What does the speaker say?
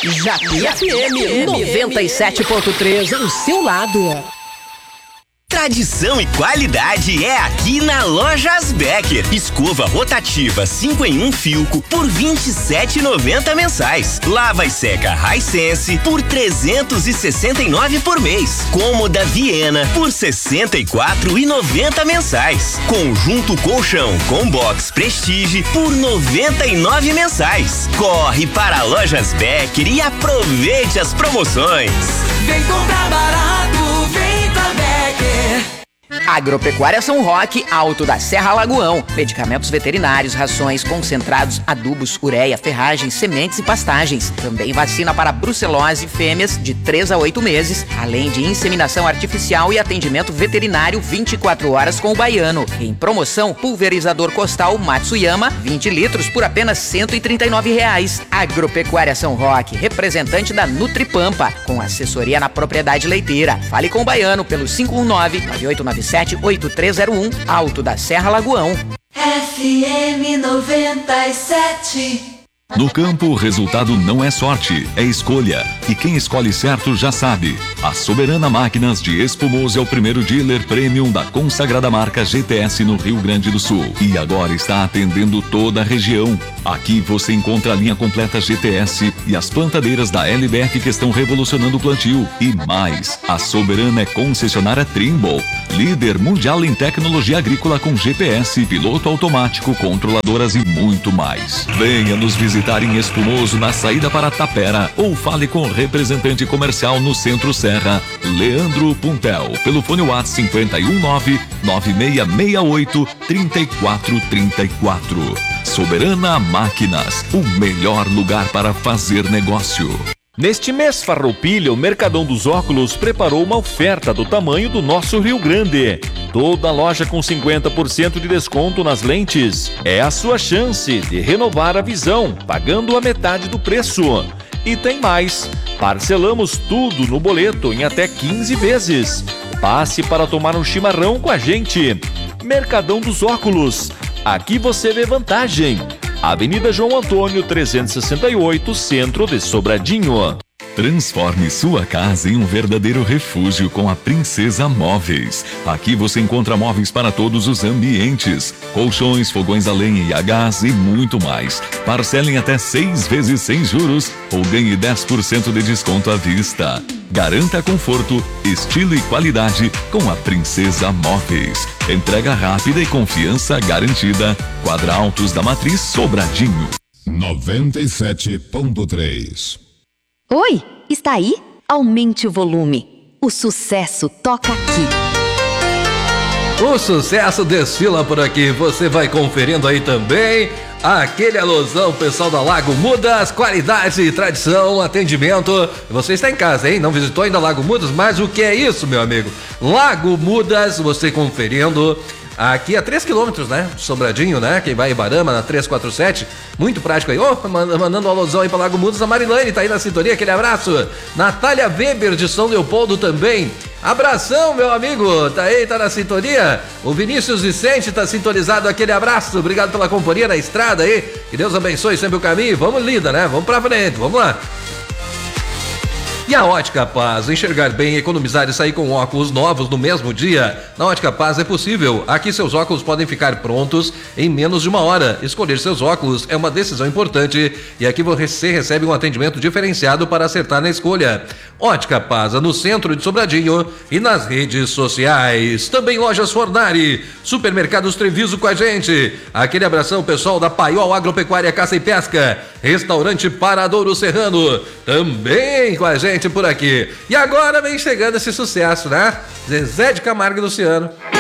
Japi FM 97.3, o seu lado. Tradição e qualidade é aqui na Lojas Becker. Escova rotativa 5 em 1 Filco por R$ 27,90 mensais. Lava e seca Hisense por R$ 369 por mês. Cômoda Viena por R$ 64,90 mensais. Conjunto colchão com box Prestige por R$ 99 mensais. Corre para Lojas Becker e aproveite as promoções. Vem comprar barato, vem pra Becker. Agropecuária São Roque, Alto da Serra Lagoão. Medicamentos veterinários, rações, concentrados, adubos, ureia, ferragens, sementes e pastagens. Também vacina para brucelose, fêmeas de 3 a 8 meses, além de inseminação artificial e atendimento veterinário 24 horas com o baiano. Em promoção, pulverizador costal Matsuyama, 20 litros por apenas R$ 139,00. Agropecuária São Roque, representante da Nutripampa, com assessoria na propriedade leiteira. Fale com o baiano pelo 519-9897-8301, Alto da Serra Lagoão. FM 97. No campo, o resultado não é sorte, é escolha. E quem escolhe certo já sabe. A Soberana Máquinas de Espumoso é o primeiro dealer premium da consagrada marca GTS no Rio Grande do Sul. E agora está atendendo toda a região. Aqui você encontra a linha completa GTS e as plantadeiras da LBF que estão revolucionando o plantio. E mais, a Soberana é concessionária Trimble, líder mundial em tecnologia agrícola com GPS, piloto automático, controladoras e muito mais. Venha nos visitar em Espumoso, na saída para Tapera, ou fale com o representante comercial no Centro Serra, Leandro Puntel, pelo fone WhatsApp 519-9668-3434. Soberana Máquinas, o melhor lugar para fazer negócio. Neste mês Farroupilha, o Mercadão dos Óculos preparou uma oferta do tamanho do nosso Rio Grande. Toda loja com 50% de desconto nas lentes. É a sua chance de renovar a visão, pagando a metade do preço. E tem mais, parcelamos tudo no boleto em até 15 vezes. Passe para tomar um chimarrão com a gente. Mercadão dos Óculos, aqui você vê vantagem. Avenida João Antônio 368, Centro de Sobradinho. Transforme sua casa em um verdadeiro refúgio com a Princesa Móveis. Aqui você encontra móveis para todos os ambientes, colchões, fogões a lenha e a gás e muito mais. Parcelem até 6 vezes sem juros ou ganhe 10% de desconto à vista. Garanta conforto, estilo e qualidade com a Princesa Móveis. Entrega rápida e confiança garantida. Quadra Altos da Matriz Sobradinho. 97.3. Oi, está aí? Aumente o volume. O sucesso toca aqui. O sucesso desfila por aqui. Você vai conferindo aí também. Aquele alusão, pessoal da Lago Mudas, qualidade, tradição, atendimento. Você está em casa, hein? Não visitou ainda Lago Mudas, mas o que é isso, meu amigo? Lago Mudas, você conferindo. Aqui a 3 quilômetros, né? Sobradinho, né? Quem vai em Ibarama, na 347. Muito prático aí. Mandando um alusão aí pra Lago Mudas. A Marilane tá aí na sintonia. Aquele abraço. Natália Weber de São Leopoldo também. Abração, meu amigo. Tá aí, tá na sintonia. O Vinícius Vicente tá sintonizado. Aquele abraço. Obrigado pela companhia na estrada aí. Que Deus abençoe sempre o caminho. Vamos, lida, né? Vamos pra frente. Vamos lá. E a Ótica Paz, enxergar bem, economizar e sair com óculos novos no mesmo dia? Na Ótica Paz é possível. Aqui seus óculos podem ficar prontos em menos de 1 hora. Escolher seus óculos é uma decisão importante e aqui você recebe um atendimento diferenciado para acertar na escolha. Ótica Paz, no centro de Sobradinho e nas redes sociais. Também Lojas Fornari, Supermercados Treviso com a gente. Aquele abração, pessoal da Paiol Agropecuária Caça e Pesca, Restaurante Paradouro Serrano, também com a gente por aqui. E agora vem chegando esse sucesso, né? Zezé de Camargo e Luciano.